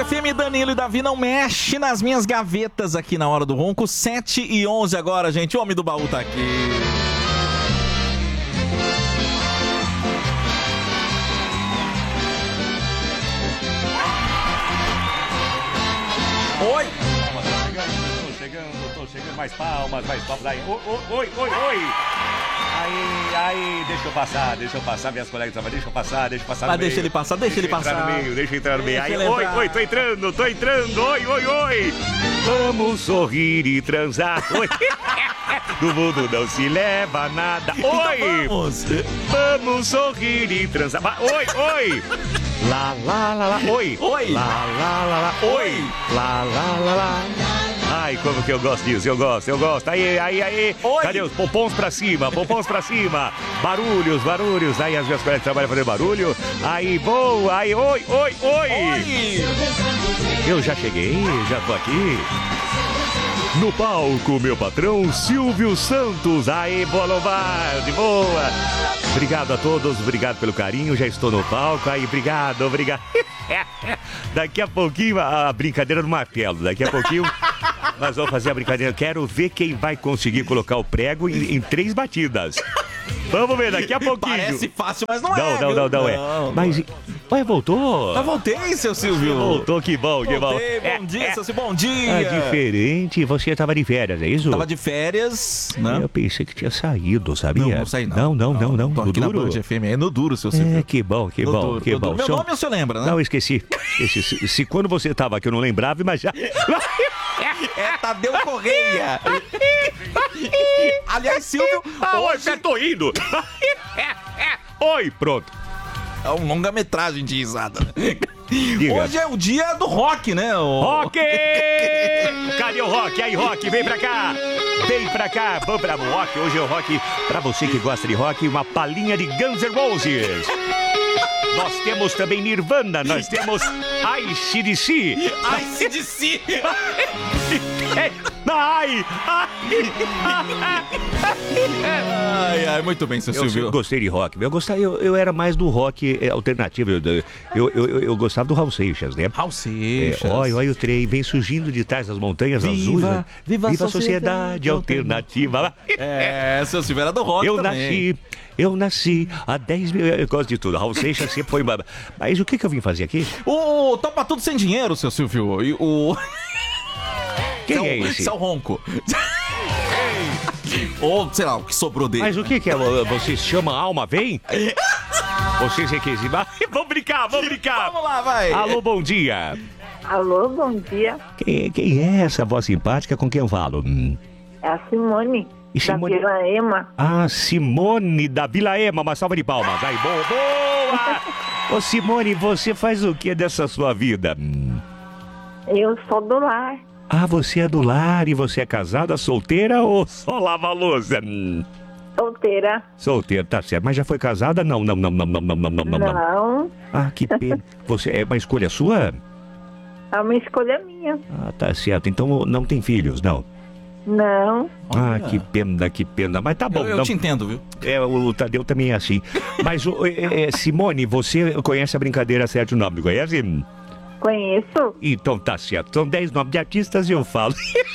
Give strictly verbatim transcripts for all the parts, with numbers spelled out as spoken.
F M, Danilo e Davi, não mexe nas minhas gavetas aqui na Hora do Ronco. Sete e onze agora, gente. O homem do baú tá aqui. Oi! Tô chegando, tô chegando, mais palmas, mais palmas. Aí, oi, oi, oi, oi! Aí, aí, deixa eu passar, deixa eu passar, minhas colegas estavam, deixa eu passar, deixa eu passar no Mas meio. deixa ele passar, deixa, deixa ele passar. Entrar no meio, deixa eu entrar no meio. Deixa Aí, oi, entrar. oi, tô entrando, tô entrando, oi, oi, oi! Vamos sorrir e transar, oi! Do mundo não se leva nada, oi! Então vamos! Vamos sorrir e transar, oi, oi! Lá, lá, lá, lá, oi! Oi! Lá, lá, lá, lá, oi! Lá, lá, lá, lá. Ai, como que eu gosto disso, eu gosto, eu gosto. Aí, aí, aí. Oi. Cadê os pompons pra cima, pompons pra cima. Barulhos, barulhos. Aí as minhas colegas trabalham fazendo barulho. Aí, boa, aí, oi, oi, oi. Oi! Eu já cheguei, já tô aqui. No palco, meu patrão, Silvio Santos. Aí, boa Lombardi, boa. Obrigado a todos, obrigado pelo carinho. Já estou no palco. Aí, obrigado, obrigado. Daqui a pouquinho, a brincadeira do martelo. Daqui a pouquinho, nós vamos fazer a brincadeira. Quero ver quem vai conseguir colocar o prego em, em três batidas. Vamos ver, daqui a pouquinho. Parece fácil, mas não, Não, é. não, viu? não, não é. Não, Mas, ué, voltou? Eu voltei, seu Silvio. Voltou, que bom, que bom. Voltei, bom dia, seu Silvio, bom dia. Ah, diferente. Você tava de férias, é isso? Tava de férias, né? Eu pensei que tinha saído, sabia? Não, não saí não. Não, não, não, não. Tô No aqui na duro? Band F M, é no duro, seu Silvio. É, que bom, que No bom, duro, que no bom. duro. Meu Só- nome o senhor lembra, né? Não, esqueci. esqueci. Se, se quando você tava aqui eu não lembrava, mas já... É Tadeu Correia. Aliás, Silvio, Ah, oi, hoje já tô indo. Oi, pronto. é um longa-metragem de risada. Diga. Hoje é o dia do rock, né? O... Rock! Cadê o Rock? Aí, Rock, vem pra cá! Vem pra cá! Vamos pra Rock. Hoje é o Rock, pra você que gosta de rock, uma palhinha de Guns N' Roses. Nós temos também Nirvana, nós temos A C D C. Ai, C D C. Ai, ai, Ai, ai, muito bem, seu eu Silvio. gostei de rock. Eu, gostava, eu, eu era mais do rock é, alternativo. Eu, eu, eu, eu, eu gostava do Raul Seixas, né? Raul Seixas. É, olha, olha o trem, vem surgindo de trás das montanhas Viva, azuis. Né? viva a viva a sociedade sociedade alternativa. É, seu Silvio era do rock Eu também. nasci, eu nasci há dez mil... Eu gosto de tudo. Raul Seixas sempre foi... uma- Mas o que, que eu vim fazer aqui? O Topa Tudo Sem Dinheiro, seu Silvio. E o... Quem Seu- é esse? Seu Ronco. Ou, sei lá, o que sobrou dele. Mas o que, que é? Você chama alma, vem? Vocês requisitos. Vamos brincar, vamos brincar. Vamos lá, vai. Alô, bom dia. Alô, bom dia. Quem, quem é essa voz simpática com quem eu falo? Hum. É a Simone, E Simone- da Vila Ema. Ah, Simone da Vila Ema. Uma salva de palmas. Aí, boa, boa. Ô, Simone, você faz o que dessa sua vida? Hum. Eu sou do lar. Ah, você é do lar e você é casada, solteira ou só lava a louça? Hum. Solteira. Solteira, tá certo. Mas já foi casada? Não, não, não, não, não, não, não, não, não. não. Não. Ah, que pena. Você é uma escolha sua? É uma escolha minha. Ah, tá certo. Então não tem filhos, não. Não. Ah, que pena, que pena. Mas tá bom. Eu, eu não... te entendo, viu? É, o Tadeu também é assim. Mas, o- é, é, Simone, você conhece a brincadeira Certo Nome, conhece? Conheço. Então tá certo. São dez nomes de artistas e eu falo.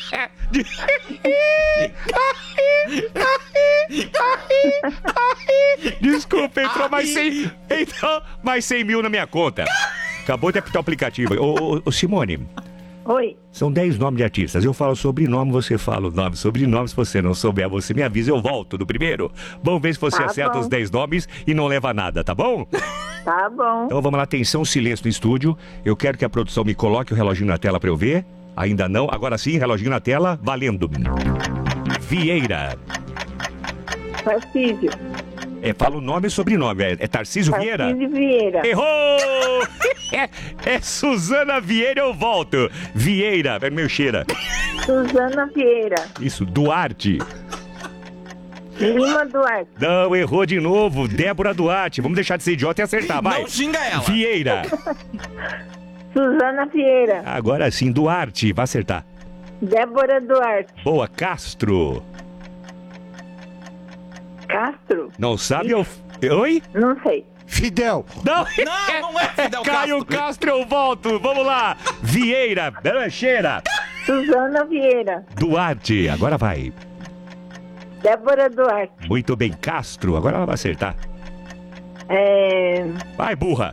Desculpa, entrou mais cem. Então, mais cem mil na minha conta. Acabou de apitar o aplicativo. Ô, ô, ô, Simone, Oi. são dez nomes de artistas. Eu falo sobrenome, você fala o nome. Sobrenome, se você não souber, você me avisa, eu volto do primeiro. Vamos ver se você Tá acerta bom. os dez nomes e não leva nada, tá bom? Tá bom. Então vamos lá, atenção, silêncio no estúdio. Eu quero que a produção me coloque o reloginho na tela pra eu ver. Ainda não, agora sim, reloginho na tela, valendo. Vieira. Tarcísio. É, fala o nome e sobrenome. É, é Tarcísio Vieira? Tarcísio Vieira. Errou! É, é Suzana Vieira, eu volto. Vieira, é meu cheira. Suzana Vieira. Isso, Duarte. Lima Duarte. Não, errou de novo. Débora Duarte. Vamos deixar de ser idiota e acertar, vai. Não xinga ela. Vieira. Suzana Vieira. Agora sim, Duarte. Vai acertar. Débora Duarte. Boa, Castro. Castro? Não sabe? Eu... Oi? Não sei. Fidel. Não, Não, não é Fidel Caio Castro. Castro, eu volto. Vamos lá. Vieira, Lancheira. Suzana Vieira. Duarte, agora vai. Débora Duarte. Muito bem, Castro, agora ela vai acertar. É... Vai, burra.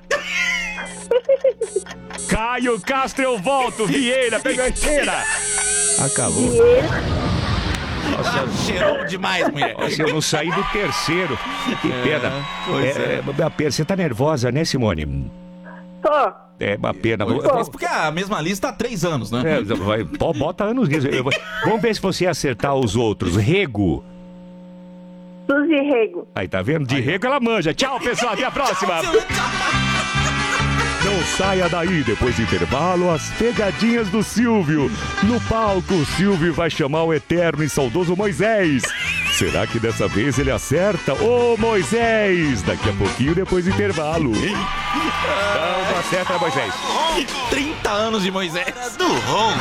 Caio Castro, eu volto. Vieira, Lancheira. Acabou. Vieira. Nossa, cheirou demais, mulher. Nossa, eu não saí do terceiro. Que pena. pois É, é, uma pena. Você tá nervosa, né, Simone? Tô. É uma pena. Mas porque a mesma lista há três anos, né? É, vai, pô, bota anos nisso. Eu vou- Vamos ver se você acertar os outros. Rego. Suzy Rego. Aí, tá vendo? De rego ela manja. Tchau, pessoal. Até a próxima. Não saia daí, depois do intervalo, as pegadinhas do Silvio. No palco, o Silvio vai chamar o eterno e saudoso Moisés. Será que dessa vez ele acerta? Ô, Moisés! Daqui a pouquinho, depois do intervalo. Não, não acerta, Moisés. trinta anos de Moisés. Do Ronco.